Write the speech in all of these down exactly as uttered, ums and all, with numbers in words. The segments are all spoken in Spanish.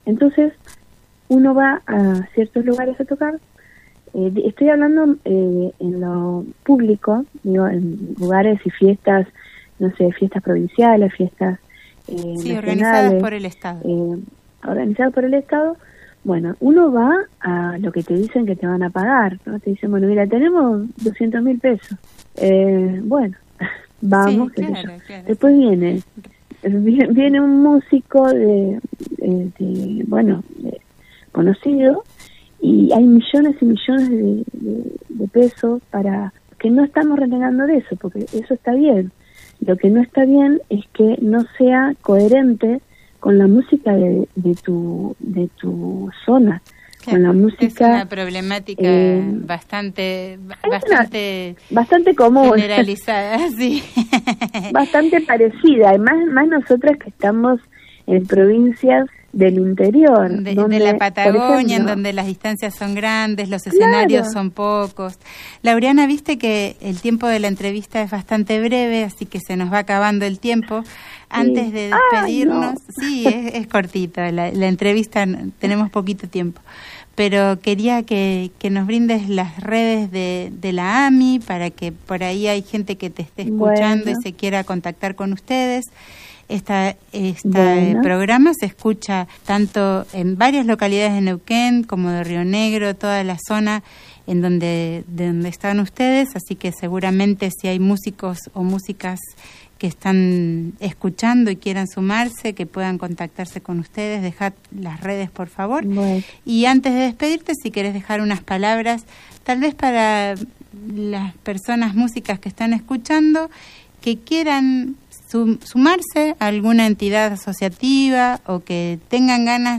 Entonces, uno va a ciertos lugares a tocar. Eh, estoy hablando eh, en lo público, digo, en lugares y fiestas, no sé, fiestas provinciales, fiestas eh, sí, organizadas por el Estado. Eh, organizadas por el Estado. Bueno, uno va a lo que te dicen que te van a pagar, ¿no? Te dicen, bueno, mira, tenemos doscientos mil pesos. Eh, bueno, vamos. Sí, claro, claro. Después viene, viene un músico de, de, de bueno, de, conocido, y hay millones y millones de, de, de pesos para que no estamos renegando de eso, porque eso está bien. Lo que no está bien es que no sea coherente con la música de, de tu de tu zona, claro, con la música. Es una problemática eh, bastante bastante una, bastante común, generalizada, sí. Bastante parecida, además más nosotras que estamos en provincias del interior, de, donde, de la Patagonia, ejemplo, en donde las distancias son grandes, los escenarios claro. son pocos. Laureana, viste que el tiempo de la entrevista es bastante breve, así que se nos va acabando el tiempo. Sí. Antes de despedirnos, Ay, no. sí, es, es cortito, la, la entrevista tenemos poquito tiempo, pero quería que, que nos brindes las redes de, de la A M I, para que por ahí hay gente que te esté escuchando bueno. y se quiera contactar con ustedes. Esta, este bueno. programa se escucha tanto en varias localidades de Neuquén como de Río Negro, toda la zona en donde, de donde están ustedes, así que seguramente si hay músicos o músicas que están escuchando y quieran sumarse, que puedan contactarse con ustedes, dejad las redes por favor. Bueno. Y antes de despedirte, si querés dejar unas palabras, tal vez para las personas músicas que están escuchando, que quieran sumarse a alguna entidad asociativa o que tengan ganas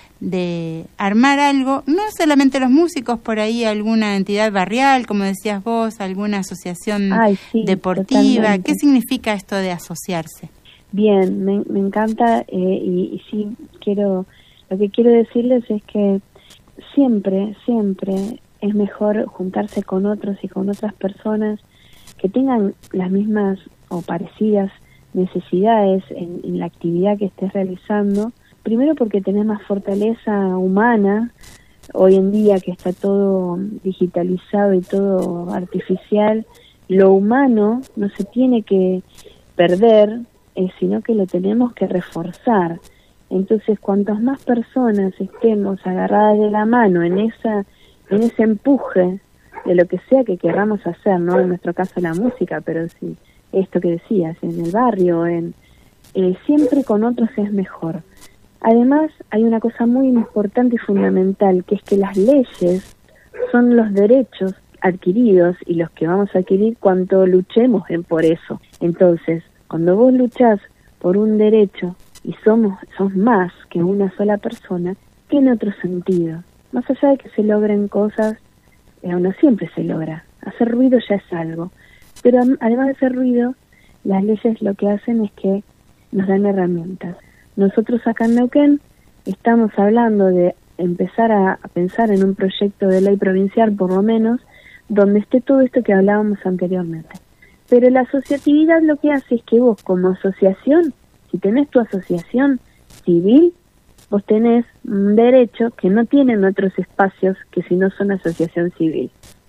de armar algo, no solamente los músicos, por ahí alguna entidad barrial, como decías vos, alguna asociación Ay, sí, deportiva. Totalmente. ¿Qué significa esto de asociarse? Bien, me, me encanta eh, y, y sí, quiero, lo que quiero decirles es que siempre, siempre es mejor juntarse con otros y con otras personas que tengan las mismas o parecidas necesidades en, en la actividad que estés realizando. Primero porque tenés más fortaleza humana, hoy en día que está todo digitalizado y todo artificial, lo humano no se tiene que perder, eh, sino que lo tenemos que reforzar. Entonces, cuantas más personas estemos agarradas de la mano en esa, en ese empuje de lo que sea que queramos hacer, ¿no? En nuestro caso la música, pero sí, esto que decías, en el barrio, en eh, siempre con otros es mejor. Además, hay una cosa muy importante y fundamental, que es que las leyes son los derechos adquiridos y los que vamos a adquirir cuando luchemos en por eso. Entonces, cuando vos luchás por un derecho y somos sos más que una sola persona, tiene otro sentido. Más allá de que se logren cosas, eh, no siempre se logra. Hacer ruido ya es algo. Pero además de hacer ruido, las leyes lo que hacen es que nos dan herramientas. Nosotros acá en Neuquén estamos hablando de empezar a, a pensar en un proyecto de ley provincial, por lo menos, donde esté todo esto que hablábamos anteriormente. Pero la asociatividad lo que hace es que vos como asociación, si tenés tu asociación civil, vos tenés un derecho que no tienen otros espacios que si no son asociación civil.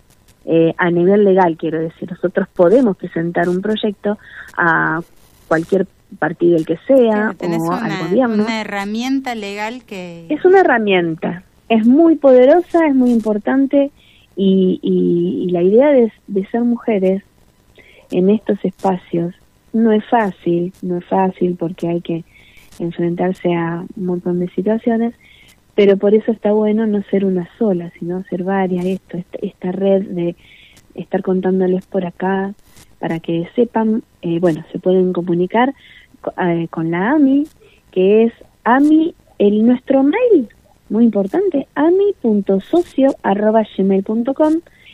Eh, a nivel legal, quiero decir, nosotros podemos presentar un proyecto a cualquier partido el que sea, claro, o una, al gobierno. Una herramienta legal que... Es una herramienta, es muy poderosa, es muy importante, y, y, y la idea de, de ser mujeres en estos espacios no es fácil, no es fácil porque hay que enfrentarse a un montón de situaciones, pero por eso está bueno no ser una sola, sino ser varias, esto, esta, esta red de estar contándoles por acá, para que sepan, eh, bueno, se pueden comunicar eh, con la A M I, que es A M I, el nuestro mail, muy importante, ami punto socio arroba gmail punto com.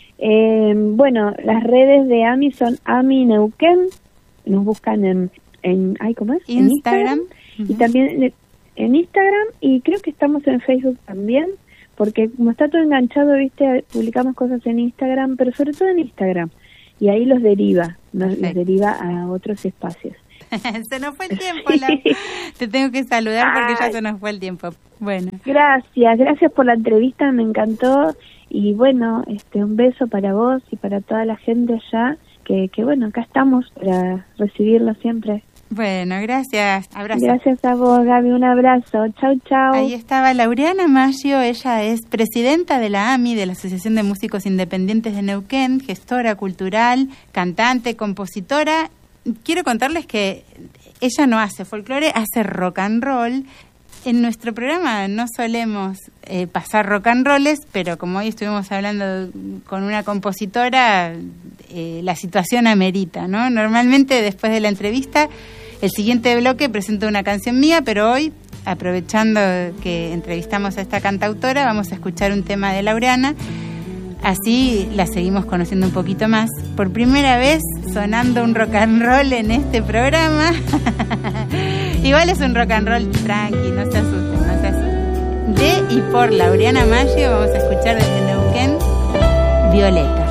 Eh, bueno, las redes de A M I son A M I Neuquén, nos buscan en, en ay, ¿cómo es? Instagram. En Instagram, uh-huh. Y también en Instagram, y creo que estamos en Facebook también, porque como está todo enganchado, viste, publicamos cosas en Instagram, pero sobre todo en Instagram, y ahí los deriva, nos, los deriva a otros espacios. Se nos fue el tiempo, la... Te tengo que saludar porque Ay. ya se nos fue el tiempo. Bueno. Gracias, gracias por la entrevista, me encantó. Y bueno, este un beso para vos y para toda la gente allá, que, que bueno, acá estamos para recibirlo siempre. Bueno, gracias. Abrazo. Gracias a vos, Gaby. Un abrazo. Chau, chau. Ahí estaba Laureana Maggio. Ella es presidenta de la A M I, de la Asociación de Músicos Independientes de Neuquén, gestora cultural, cantante, compositora. Quiero contarles que ella no hace folclore, hace rock and roll. En nuestro programa no solemos eh, pasar rock and rolls, pero como hoy estuvimos hablando con una compositora, eh, la situación amerita, ¿no? Normalmente después de la entrevista, el siguiente bloque presento una canción mía, pero hoy, aprovechando que entrevistamos a esta cantautora, vamos a escuchar un tema de Laureana. Así la seguimos conociendo un poquito más. Por primera vez sonando un rock and roll en este programa. Igual es un rock and roll tranqui, no se asusten, no se asusten. De y por Laureana Maggio vamos a escuchar desde Neuquén, Violeta.